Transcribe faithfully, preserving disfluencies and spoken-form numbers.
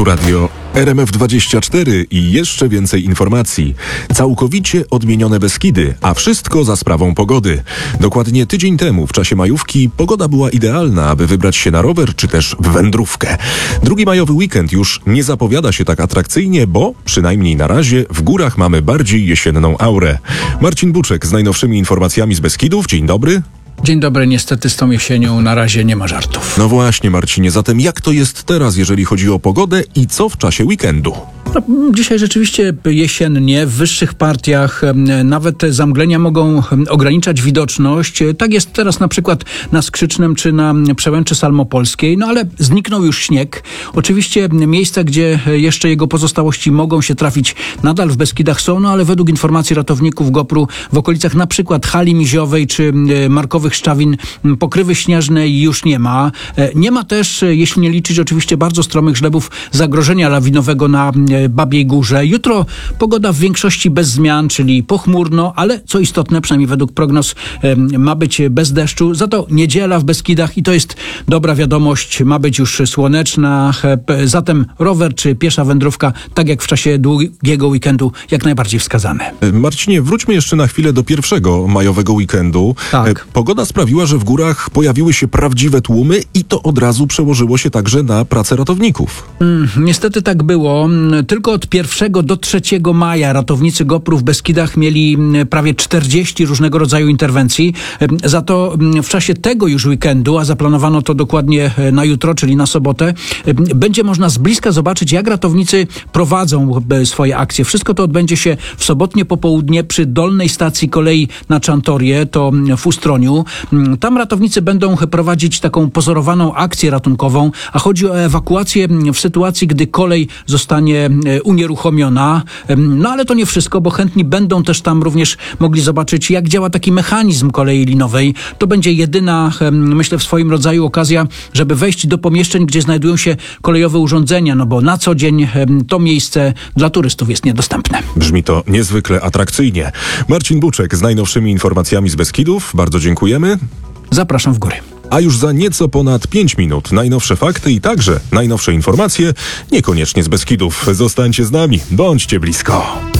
Tu radio R M F dwadzieścia cztery i jeszcze więcej informacji. Całkowicie odmienione Beskidy, a wszystko za sprawą pogody. Dokładnie tydzień temu, w czasie majówki, pogoda była idealna, aby wybrać się na rower czy też w wędrówkę. Drugi majowy weekend już nie zapowiada się tak atrakcyjnie, bo, przynajmniej na razie, w górach mamy bardziej jesienną aurę. Marcin Buczek z najnowszymi informacjami z Beskidów. Dzień dobry. Dzień dobry, niestety z tą jesienią na razie nie ma żartów. No właśnie, Marcinie, zatem jak to jest teraz, jeżeli chodzi o pogodę i co w czasie weekendu? No, dzisiaj rzeczywiście jesiennie, w wyższych partiach nawet te zamglenia mogą ograniczać widoczność. Tak jest teraz na przykład na Skrzycznem czy na Przełęczy Salmopolskiej, no ale zniknął już śnieg. Oczywiście miejsca, gdzie jeszcze jego pozostałości mogą się trafić, nadal w Beskidach są, no ale według informacji ratowników GOPR-u w okolicach na przykład Hali Miziowej czy Markowych Szczawin pokrywy śnieżnej już nie ma. Nie ma też, jeśli nie liczyć oczywiście bardzo stromych żlebów, zagrożenia lawinowego na Babiej Górze. Jutro pogoda w większości bez zmian, czyli pochmurno, ale co istotne, przynajmniej według prognoz, ma być bez deszczu. Za to niedziela w Beskidach i to jest dobra wiadomość, ma być już słoneczna, zatem rower czy piesza wędrówka, tak jak w czasie długiego weekendu, jak najbardziej wskazane. Marcinie, wróćmy jeszcze na chwilę do pierwszego majowego weekendu. Tak. Pogoda sprawiła, że w górach pojawiły się prawdziwe tłumy i to od razu przełożyło się także na pracę ratowników. Mm, niestety tak było. Tylko od pierwszego do trzeciego maja ratownicy GOPR-u w Beskidach mieli prawie czterdzieści różnego rodzaju interwencji. Za to w czasie tego już weekendu, a zaplanowano to dokładnie na jutro, czyli na sobotę, będzie można z bliska zobaczyć, jak ratownicy prowadzą swoje akcje. Wszystko to odbędzie się w sobotnie popołudnie przy dolnej stacji kolei na Czantorię, to w Ustroniu. Tam ratownicy będą prowadzić taką pozorowaną akcję ratunkową, a chodzi o ewakuację w sytuacji, gdy kolej zostanie unieruchomiona. No ale to nie wszystko, bo chętni będą też tam również mogli zobaczyć, jak działa taki mechanizm kolei linowej. To będzie jedyna, myślę, w swoim rodzaju okazja, żeby wejść do pomieszczeń, gdzie znajdują się kolejowe urządzenia, no bo na co dzień to miejsce dla turystów jest niedostępne. Brzmi to niezwykle atrakcyjnie. Marcin Buczek z najnowszymi informacjami z Beskidów. Bardzo dziękujemy. Zapraszam w góry. A już za nieco ponad pięć minut najnowsze fakty i także najnowsze informacje, niekoniecznie z Beskidów. Zostańcie z nami, bądźcie blisko.